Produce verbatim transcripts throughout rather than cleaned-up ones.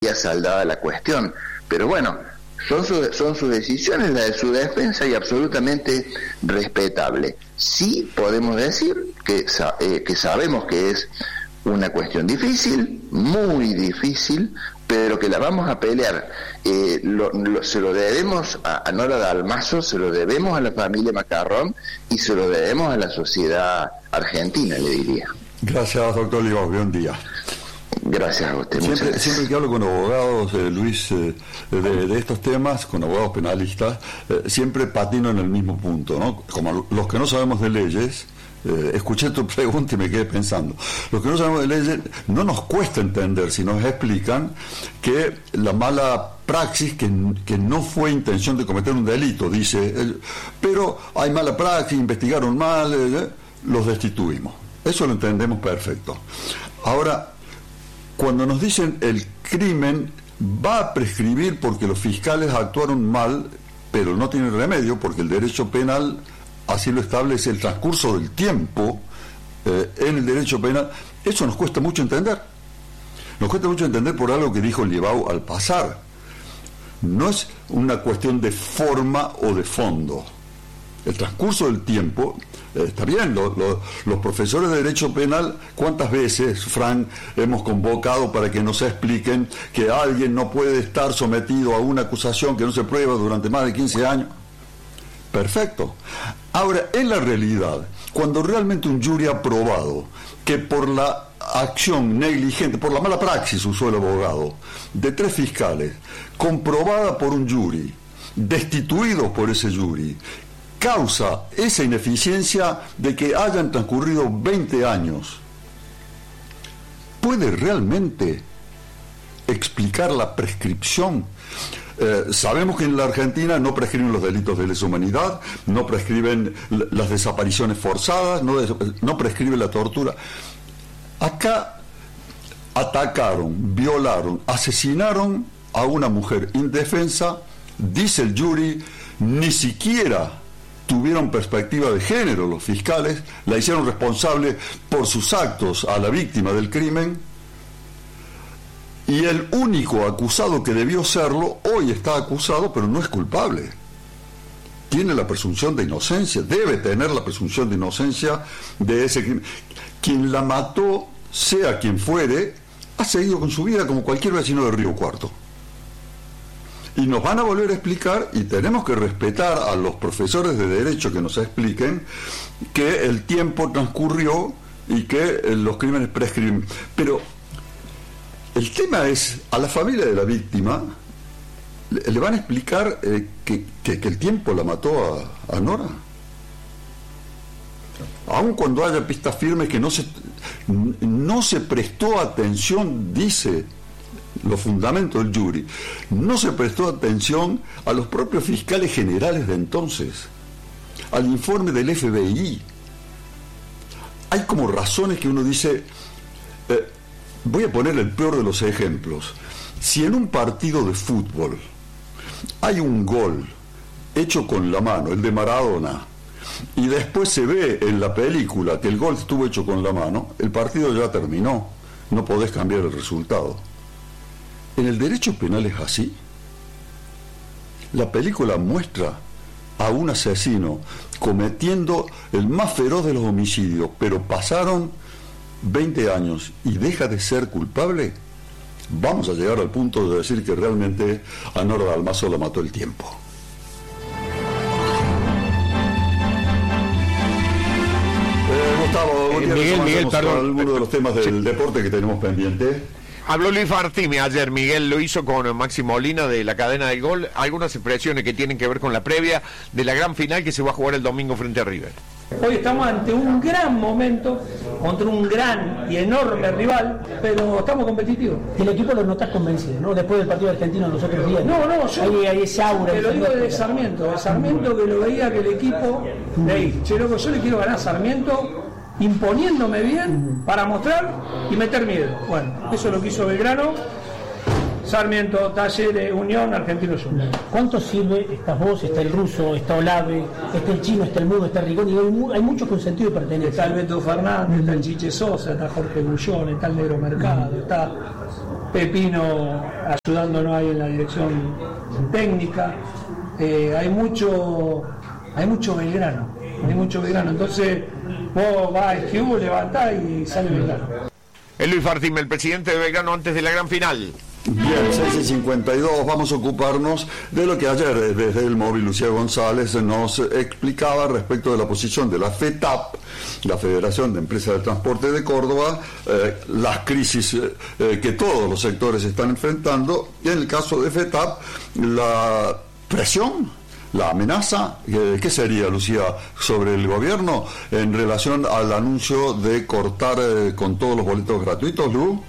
saldada la cuestión. Pero bueno, son, su, son sus decisiones, la de su defensa, y absolutamente respetable. Sí podemos decir que, eh, que sabemos que es una cuestión difícil, muy difícil, pero que la vamos a pelear. Eh, lo, lo, se lo debemos a, a Nora Dalmazo, se lo debemos a la familia Macarrón y se lo debemos a la sociedad argentina, le diría. Gracias, doctor Olivos, buen día. Gracias a usted. Siempre, siempre que hablo con abogados, eh, Luis, eh, de, de estos temas, con abogados penalistas, eh, siempre patino en el mismo punto, ¿no? Como los que no sabemos de leyes, eh, escuché tu pregunta y me quedé pensando. Los que no sabemos de leyes, no nos cuesta entender si nos explican que la mala praxis, que, que no fue intención de cometer un delito, dice, eh, pero hay mala praxis, investigaron mal, eh, los destituimos. Eso lo entendemos perfecto. Ahora, cuando nos dicen el crimen va a prescribir porque los fiscales actuaron mal, pero no tienen remedio porque el derecho penal así lo establece, el transcurso del tiempo eh, en el derecho penal, eso nos cuesta mucho entender. Nos cuesta mucho entender por algo que dijo Liebau al pasar. No es una cuestión de forma o de fondo. El transcurso del tiempo, eh, está bien, lo, lo, los profesores de Derecho Penal, ¿cuántas veces, Frank, hemos convocado para que nos expliquen que alguien no puede estar sometido a una acusación que no se prueba durante más de quince años? Perfecto. Ahora, en la realidad, cuando realmente un jury ha probado que por la acción negligente, por la mala praxis, usó el abogado, de tres fiscales, comprobada por un jury, destituidos por ese jury, causa esa ineficiencia de que hayan transcurrido veinte años, ¿puede realmente explicar la prescripción? Eh, sabemos que en la Argentina no prescriben los delitos de lesa humanidad, no prescriben las desapariciones forzadas, no, des, no prescribe la tortura. Acá atacaron, violaron, asesinaron a una mujer indefensa, dice el jury, ni siquiera tuvieron perspectiva de género los fiscales, la hicieron responsable por sus actos a la víctima del crimen, y el único acusado que debió serlo, hoy está acusado, pero no es culpable. Tiene la presunción de inocencia, debe tener la presunción de inocencia de ese crimen. Quien la mató, sea quien fuere, ha seguido con su vida como cualquier vecino de Río Cuarto. Y nos van a volver a explicar, y tenemos que respetar a los profesores de derecho que nos expliquen que el tiempo transcurrió y que eh, los crímenes prescriben. Pero el tema es, a la familia de la víctima le, le van a explicar eh, que, que, que el tiempo la mató a, a Nora. Aun cuando haya pistas firmes que no se, no se prestó atención, dice los fundamentos del jury, no se prestó atención a los propios fiscales generales de entonces, al informe del F B I. Hay como razones que uno dice, eh, voy a poner el peor de los ejemplos. Si en un partido de fútbol hay un gol hecho con la mano, el de Maradona, y después se ve en la película que el gol estuvo hecho con la mano, el partido ya terminó, no podés cambiar el resultado. En el derecho penal es así. La película muestra a un asesino cometiendo el más feroz de los homicidios, pero pasaron veinte años y deja de ser culpable. Vamos a llegar al punto de decir que realmente a Nora Dalmazo la mató el tiempo. Eh, Gustavo, eh, Miguel, Miguel, perdón. Algunos de los temas del sí. deporte que tenemos pendiente. Habló Luis Martínez ayer, Miguel lo hizo con Maxi Molina de la cadena del gol, algunas expresiones que tienen que ver con la previa de la gran final que se va a jugar el domingo frente a River. Hoy estamos ante un gran momento, contra un gran y enorme rival, pero estamos competitivos. El equipo lo notas convencido, ¿no? Después del partido argentino los otros días. No, no, yo hay, hay ese aura. te lo digo de Sarmiento, de Sarmiento que lo veía que el equipo, de ahí, che, loco, yo le quiero ganar a Sarmiento imponiéndome bien para mostrar y meter miedo. Bueno, eso es lo que hizo Belgrano, Sarmiento, Talleres, Unión, Argentinos Juniors. ¿Cuánto sirve? Estás vos, está el ruso, está Olave, está el chino, está el mudo, está Rigoni, hay, hay muchos con sentido de pertenencia. Está el Beto Fernández, está el Chiche Sosa, está Jorge Bullón, está el Negro Mercado, está Pepino ayudándonos ahí en la dirección técnica, eh, hay mucho hay mucho Belgrano, hay mucho Belgrano, entonces vos vas a Esquiú, levantás y sale Belgrano. Es Luis Fartim, el presidente de Belgrano antes de la gran final. Bien, seis y cincuenta y dos, vamos a ocuparnos de lo que ayer desde el móvil Lucía González nos explicaba respecto de la posición de la FETAP, la Federación de Empresas de Transporte de Córdoba, eh, las crisis eh, que todos los sectores están enfrentando, y en el caso de FETAP, la presión, la amenaza, eh, ¿qué sería, Lucía, sobre el gobierno en relación al anuncio de cortar eh, con todos los boletos gratuitos, Lu?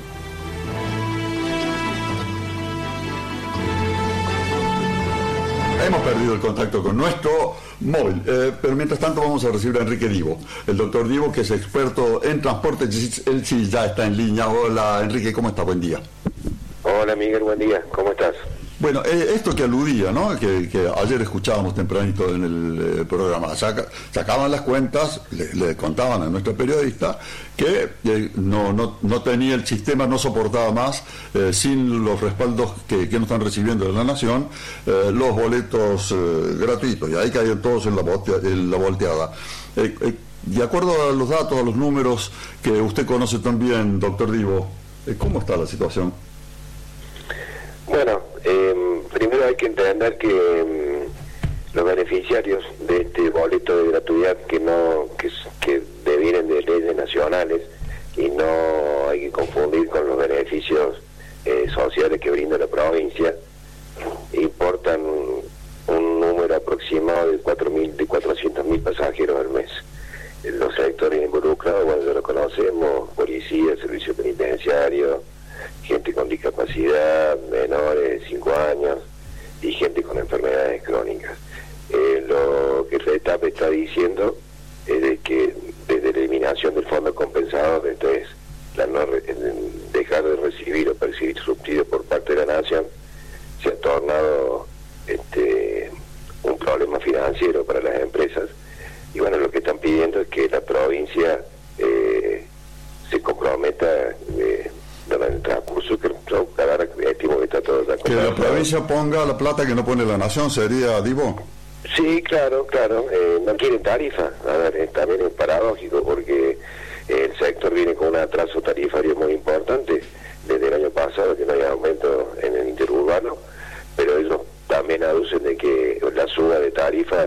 Hemos perdido el contacto con nuestro móvil, eh, pero mientras tanto vamos a recibir a Enrique Divo, el doctor Divo, que es experto en transporte. Él sí ya está en línea. Hola, Enrique, ¿cómo estás? Buen día. Hola, Miguel, buen día. ¿Cómo estás? Bueno, eh, esto que aludía, ¿no? Que, que ayer escuchábamos tempranito en el eh, programa, saca, sacaban las cuentas, le, le contaban a nuestra periodista que eh, no, no, no tenía el sistema, no soportaba más, eh, sin los respaldos que, que no están recibiendo de la Nación, eh, los boletos eh, gratuitos, y ahí caían todos en la, voltea, en la volteada. Eh, eh, de acuerdo a los datos, a los números que usted conoce también, doctor Divo, eh, ¿cómo está la situación? Bueno, eh, primero hay que entender que eh, los beneficiarios de este boleto de gratuidad que no que, que devienen de leyes nacionales, y no hay que confundir con los beneficios eh, sociales que brinda la provincia, importan un, un número aproximado de cuatro mil, de cuatrocientos mil pasajeros al mes. Los sectores involucrados, bueno, ya lo conocemos: policía, servicio penitenciario, gente con discapacidad, menores de cinco años y gente con enfermedades crónicas. Eh, lo que FETAP está diciendo es de que desde la eliminación del fondo compensador, entonces la no re, dejar de recibir o percibir subsidios por parte de la Nación, se ha tornado este, un problema financiero para las empresas. Y bueno, lo que están pidiendo es que la provincia eh, se comprometa eh, durante el transcurso, que cada estimo que está todo que la provincia ponga la plata que no pone la Nación, ¿sería, Divo? Sí, claro, claro. Eh, no quieren tarifa. A ver, eh, también es paradójico, porque eh, el sector viene con un atraso tarifario muy importante desde el año pasado, que no hay aumento en el interurbano, pero ellos también aducen de que la suba de tarifa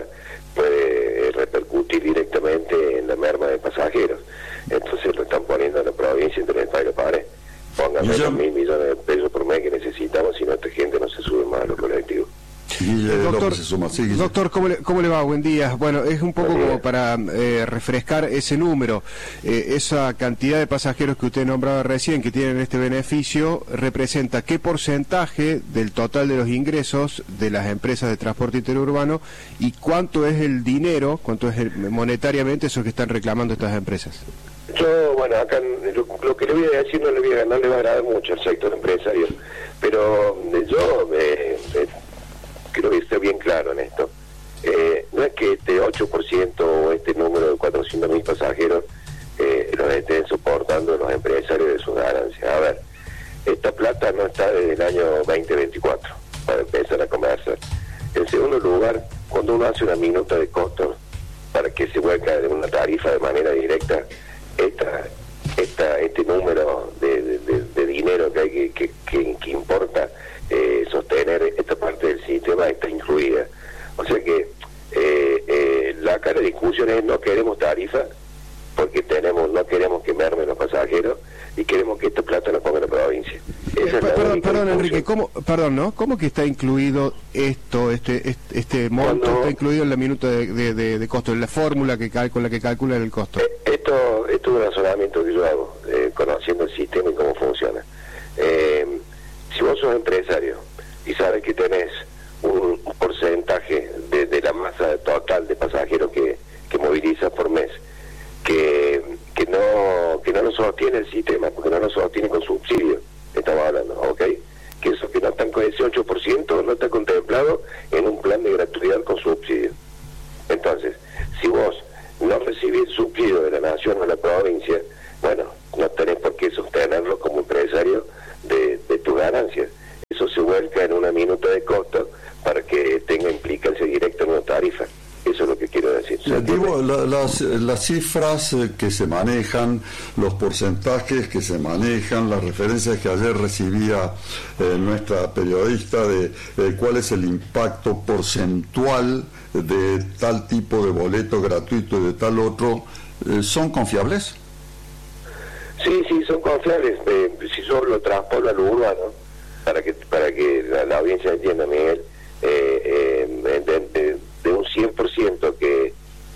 puede repercutir directamente en la merma de pasajeros. Entonces lo están poniendo a la provincia entre el país y la pared. Póngame dos mil millones de pesos por mes que necesitamos, si no esta gente no se sube más a los colectivos. Guille, doctor, se suma. Sí, doctor ¿cómo, le, ¿cómo le va? Buen día. Bueno, es un poco como para eh, refrescar ese número. Eh, esa cantidad de pasajeros que usted nombraba recién que tienen este beneficio, ¿representa qué porcentaje del total de los ingresos de las empresas de transporte interurbano, y cuánto es el dinero, cuánto es el, monetariamente eso que están reclamando estas empresas? Yo, bueno, acá lo, lo que le voy a decir no le voy a, no le va a agradar mucho al sector empresario, pero eh, yo eh, eh, creo que esté bien claro en esto. Eh, no es que este ocho por ciento o este número de cuatrocientos mil pasajeros eh, los estén soportando los empresarios de sus ganancias. A ver, esta plata no está desde el año veinte veinticuatro para empezar a conversar. En segundo lugar, cuando uno hace una minuta de costos para que se vuelca de una tarifa de manera directa, esta, esta, este número de, de, de, de dinero que, hay que, que, que, que importa eh, sostener esta parte del sistema está incluida. O sea que eh, eh, la cara de discusión es: no queremos tarifa porque tenemos no queremos que mermen los pasajeros y queremos que esta plata la ponga la provincia. Esa eh, es la perdón, perdón Enrique, discusión. ¿cómo, perdón, ¿no? ¿Cómo que está incluido esto, este este, este monto, Cuando, está incluido en la minuta de, de, de, de costo, en la fórmula que cal, con la que calculan el costo? Eh, esto, esto es un razonamiento que yo hago, eh, conociendo el sistema y cómo funciona. Eh, si vos sos empresario y sabes que tenés un porcentaje de, de la masa total de pasajeros que, que movilizas por mes, que, que no que no lo sostiene el sistema, porque no lo sostiene con subsidio, estamos hablando, ¿ok? Que eso que no están con ese ocho por ciento no está contemplado en un plan de gratuidad con subsidio. Entonces, si vos no recibís subsidio de la Nación o la provincia, bueno, no tenés por qué sostenerlo como empresario de, una minuta de costo para que tenga implicancia directa en una tarifa. Eso es lo que quiero decir. Digo, la, las, las cifras que se manejan, los porcentajes que se manejan, las referencias que ayer recibía eh, nuestra periodista de eh, cuál es el impacto porcentual de tal tipo de boleto gratuito y de tal otro, eh, ¿son confiables? Sí, sí, son confiables. Eh, si yo lo transporto a lo urbano, para que para que la, la audiencia entienda, Miguel, eh, eh, de, de, de un cien por ciento que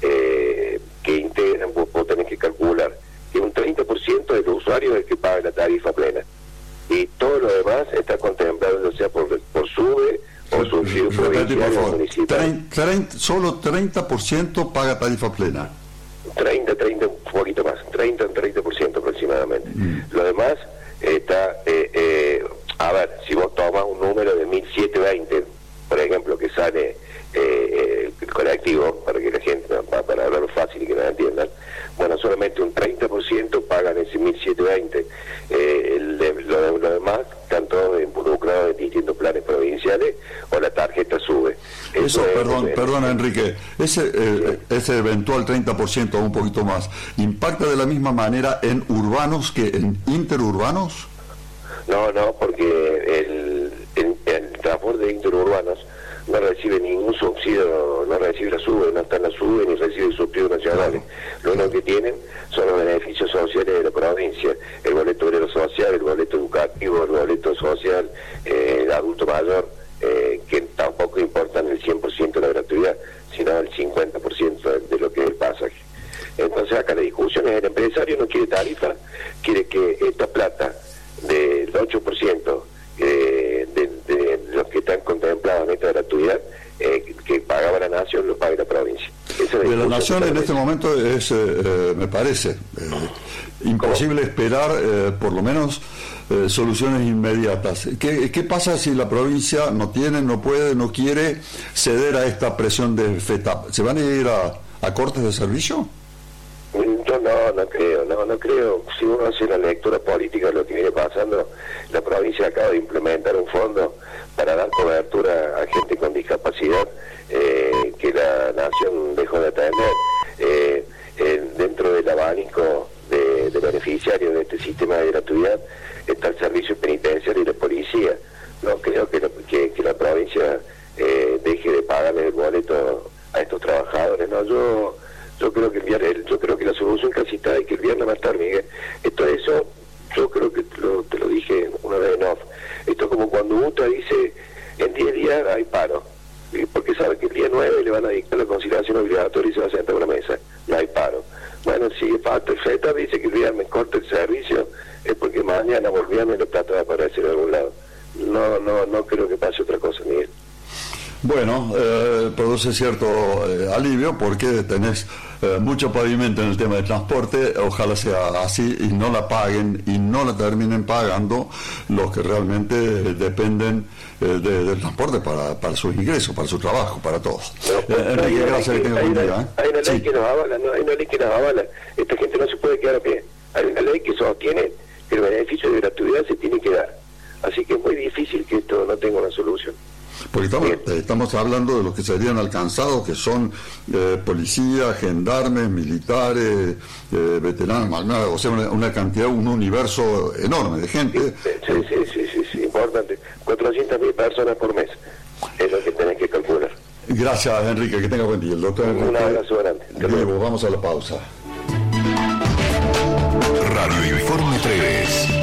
eh, que integran, vos, vos tenés que calcular que un treinta por ciento del usuario es el que paga la tarifa plena. Y todo lo demás está contemplado, o sea, por, por SUBE o subsidio provincial o municipal. Solo treinta por ciento paga tarifa plena. treinta, treinta, un poquito más, treinta, treinta por ciento aproximadamente. Mm. Lo demás está, eh, eh, a ver, si vos tomas un número de mil setecientos veinte, por ejemplo, que sale eh, el colectivo, para que la gente, para hablarlo fácil y que nos entiendan, bueno, solamente un treinta por ciento pagan ese mil setecientos veinte, eh, el de, lo, lo demás están todos involucrados en distintos planes provinciales o la tarjeta SUBE. Eso, Eso perdón, es, perdón Enrique, ese, eh, sí. ese eventual treinta por ciento o un poquito más, ¿impacta de la misma manera en urbanos que en interurbanos? No, no, porque el, el, el transporte de interurbanos no recibe ningún subsidio, no recibe la SUBE, no está en la SUBE ni recibe subsidios nacionales. Lo único que tienen son los beneficios sociales de la provincia, el boleto obrero social, el boleto educativo, el boleto social, eh, el adulto mayor, eh, que tampoco importan el cien por ciento de la gratuidad, sino el cincuenta por ciento de, de lo que es el pasaje. Entonces acá la discusión es: el empresario no quiere tarifa, quiere que esta plata del ocho por ciento eh, de, de los que están contemplados en esta gratuidad, eh, que pagaba la nación, lo pague la provincia. Esa de la nación en este momento es, eh, me parece, eh, imposible ¿Cómo? esperar eh, por lo menos eh, soluciones inmediatas. ¿Qué, ¿Qué pasa si la provincia no tiene, no puede, no quiere ceder a esta presión de FETAP? ¿Se van a ir a, a cortes de servicio? Yo no, no creo, no, no creo. Si uno hace la lectura política de lo que viene pasando, la provincia acaba de implementar un fondo para dar cobertura a gente con discapacidad eh, que la nación dejó de atender. Eh, eh, dentro del abanico de, de beneficiarios de este sistema de gratuidad está el servicio penitenciario y la policía. No creo que la, que, que la provincia eh, deje de pagarle el boleto a estos trabajadores. No, yo yo creo que el viernes, yo creo que la solución casi está y que el viernes va a estar, Miguel. Esto eso, yo creo que te lo, te lo dije una vez en off. Esto es como cuando U T A dice en diez días hay paro, porque sabe que el día nueve le van a dictar la conciliación obligatoria y se va a sentar a una mesa. No hay paro. Bueno, si falta el FETA dice que el viernes corta el servicio, es porque mañana volviendo lo trata de aparecer de algún lado. No, no, no creo que pase otra cosa, Miguel. Bueno, eh, produce cierto eh, alivio porque tenés eh, mucho pavimento en el tema del transporte. Ojalá sea así y no la paguen y no la terminen pagando los que realmente eh, dependen eh, de, del transporte para, para sus ingresos, para su trabajo, para todos. No, eh, Enrique, gracias, que tenga buen día. ¿eh? Hay una ley sí. que nos avala, no, hay una ley que nos avala. Esta gente no se puede quedar a pie. Hay una ley que sostiene que el beneficio de gratuidad se tiene que dar. Así que es muy difícil que esto no tenga una solución. Porque estamos, estamos hablando de los que serían alcanzados, que son eh, policías, gendarmes, militares, eh, veteranos, o sea, una, una cantidad, un universo enorme de gente. Sí, sí, sí, sí, sí, sí, importante. cuatrocientas mil personas por mes es lo que tenés que calcular. Gracias, Enrique, que tenga buen día. El doctor Un Enrique, abrazo grande. Diego, vamos a la pausa. Radio Informe tres.